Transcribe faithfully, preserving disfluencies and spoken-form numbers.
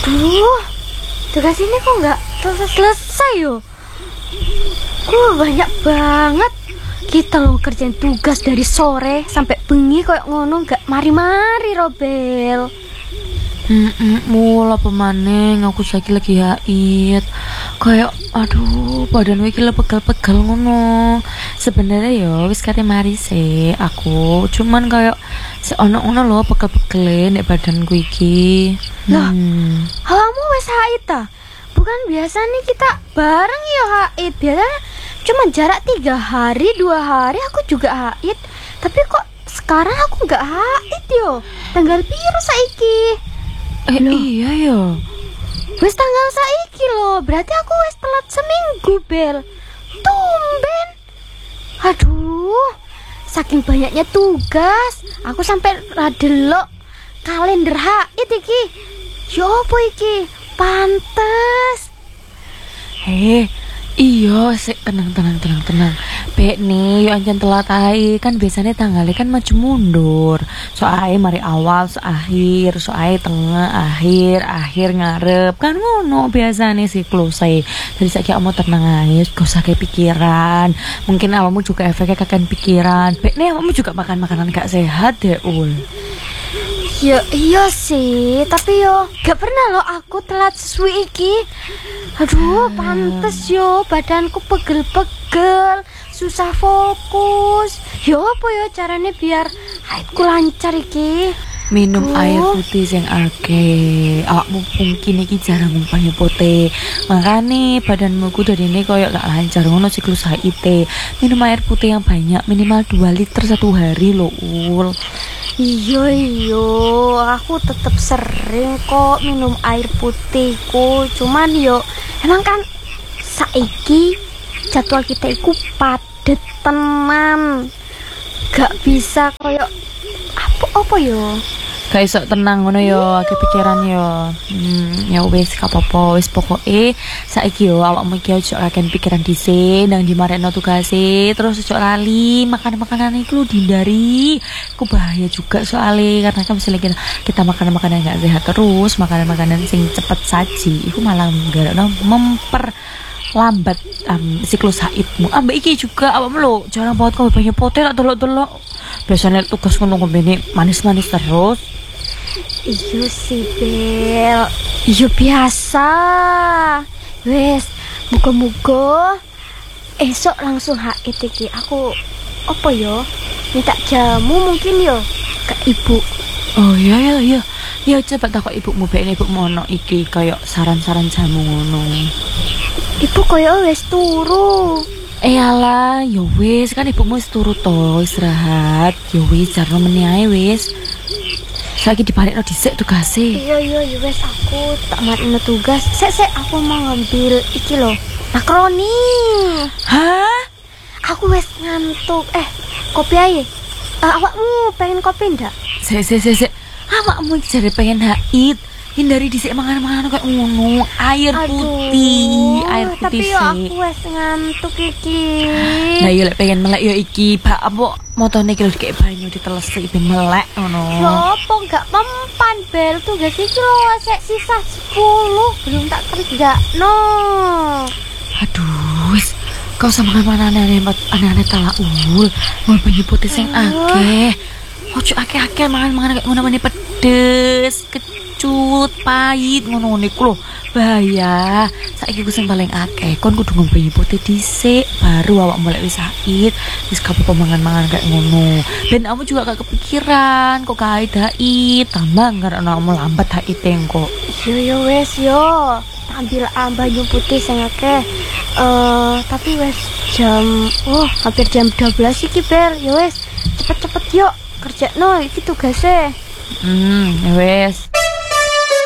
Aduh, tugas ini kok nggak selesai-selesai yo. Uh, banyak banget. Kita lo kerjain tugas dari sore sampai bengi kayak ngono, nggak mari-mari Robel. Hmm, mula pemaneng aku saiki lagi haid. Kayak aduh, badan iki le pegel-pegel ngono. Sebenarnya yo wis kate mari sih aku, cuman kayak si ono-ono lho pegel-pegel nek badanku iki. Lah, Hmm. kamu wes haid ta? Bukan biasa nih kita bareng yo haid. Biasanya cuma jarak tiga hari, dua hari aku juga haid. Tapi kok sekarang aku nggak haid yo. Tanggal piro saiki? Eh Loh. iya yo. Wes tanggal saiki loh. Berarti aku wes telat seminggu, Bel. Tumben. Aduh, saking banyaknya tugas, aku sampai radelok kalender haid iki. Yo apa iki? Pantes. Eh iya sih, tenang tenang tenang tenang. Bek nih yo anjen telat ae kan biasanya tanggalnya kan maju mundur. Soalnya mari awal, so akhir, soalnya tengah, akhir, akhir ngarep kan ngono biasanya siklusnya. Jadi saiki kamu tenang ae, gak usah kayak pikiran. Mungkin awakmu juga efeknya kakan pikiran. Bek nih awakmu juga makan makanan gak sehat deh ul. Ya iya sih, tapi yo gak pernah lo aku telat sesuai iki. Aduh, pantes yo badanku pegel-pegel, susah fokus. Yo apa yo caranya biar haidku lancar iki? Minum Oh. air putih sing akeh. Awakmu mungkin iki jarang ngumpahi putih. Makane badanmu ku dari ini koyo gak lancar ngono siklus haid. Minum air putih yang banyak, minimal dua liter satu hari lo ul. Iya iyo, aku tetap sering kok minum air putihku. Cuman yo, emang kan saiki jadwal kita iku padet tenan. Gak bisa koyo apa apa yo. Gak iso tenang ngono yo, akeh pikiran yo. Hmm, ya wis gak apa-apa, wis pokoke saiki yo awakmu iki ojo kakek pikiran dhisik nang dimarekno tugase, terus ojo lali makan makanan iku dihindari. Ku bahaya juga soalnya karena kan misalnya kita, kita makan makanan gak sehat terus, makanan-makanan sing cepet saji, iku malah nggarakno memper lambat um, siklus haidmu. Ambek iki juga awakmu lho, jarang banget kau banyak pote tak delok-delok. Biasanya tugas ngono ngombe manis-manis terus. Iya sih Bel. Iya biasa. Wes, muga-muga esok langsung haid iki. Aku apa yo? Minta jamu mungkin yo ke ibu. Oh iya iya iya. Ya coba takut ibumu bae ibumu ono iki kayak saran-saran jamu ngono. Ibu koyo wes turu. Eh alah, ya wis kan ibumu wis turu to istirahat. Ya wis jarno meneh ae wis. Saiki dibalikno dhisik tugase. Iya iya iya wes aku tak marino tugas. Sek sek aku mau ngambil iki loh. Makaroni. Hah? Aku wes ngantuk. Eh, kopi aja. Uh, awakmu pengen kopi ndak? Sik sik sik sik. Awakmu iki jare pengen haid. Hindari dhisik mangan-mangan kayak ngono. Air putih, air putih tapi sik. yo aku wes ngantuk iki. Lah yo lek pengen melek yo iki, Pak apa motone iki lho dikek banyu ditelesi ben melek ngono. Yo apa enggak mempan Bel tugas iki lho sek sisa sepuluh belum tak kerjakno. Aduh, wis kau sama makan aneh-aneh aneh-aneh talaul. Mau banyu putih sing akeh. Ojo akeh-akeh mangan-mangan kayak ngono meneh pedes, kecut, pahit ngono niku lho. Bahaya. Saiki ku sing paling akeh kon kudu ngombe banyu putih dhisik baru awak mulai wis haid. Wis kabeh mangan-mangan kayak ngono. Ben kamu juga gak kepikiran kok haid haid tambah karena kamu lambat haid kok. Yo yo wes yo. Ambil ah, banyu putih sing akeh. Eh tapi wes jam oh hampir jam dua belas iki Bel. Yo wes cepet-cepet yuk kerja no iki tugasnya. Hmm, ya wes.